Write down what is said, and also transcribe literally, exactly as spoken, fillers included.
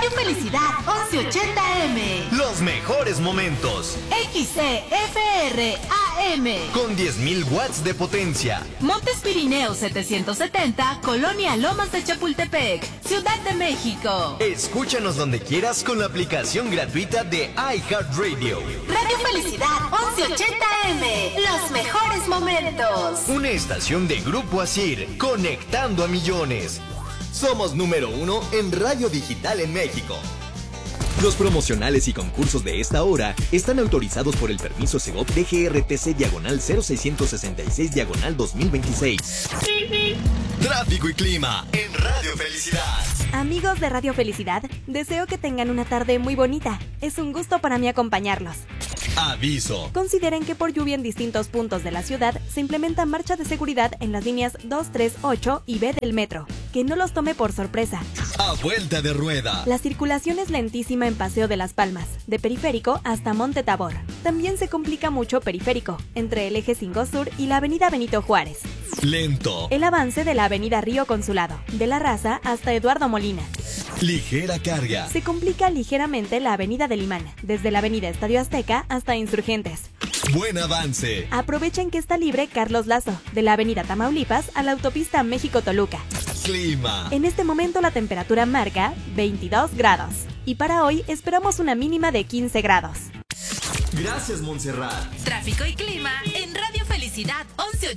Radio Felicidad once ochenta eme. Los mejores momentos. X C F R A M. Con diez mil watts de potencia. Montes Pirineos setecientos setenta, Colonia Lomas de Chapultepec, Ciudad de México. Escúchanos donde quieras con la aplicación gratuita de iHeartRadio. Radio Felicidad once ochenta eme. Los mejores momentos. Una estación de Grupo Asir, conectando a millones. Somos número uno en radio digital en México. Los promocionales y concursos de esta hora están autorizados por el permiso Segov D G R T C diagonal cero seiscientos sesenta y seis diagonal dos mil veintiséis. Tráfico y clima en Radio Felicidad. Amigos de Radio Felicidad, deseo que tengan una tarde muy bonita. Es un gusto para mí acompañarlos. Aviso. Consideren que por lluvia en distintos puntos de la ciudad se implementa marcha de seguridad en las líneas dos, tres, ocho y B del metro. Que no los tome por sorpresa. A vuelta de rueda. La circulación es lentísima en Paseo de las Palmas, de Periférico hasta Monte Tabor. También se complica mucho Periférico, entre el eje cinco Sur y la avenida Benito Juárez. Lento. El avance de la avenida Río Consulado, de La Raza hasta Eduardo Molina. Ligera carga. Se complica ligeramente la avenida del Imán, desde la avenida Estadio Azteca hasta Insurgentes. Buen avance. Aprovechen que está libre Carlos Lazo, de la avenida Tamaulipas a la autopista México-Toluca. Clima. En este momento la temperatura marca veintidós grados. Y para hoy esperamos una mínima de quince grados. Gracias, Montserrat. Tráfico y clima en Radio Felicidad once ochenta.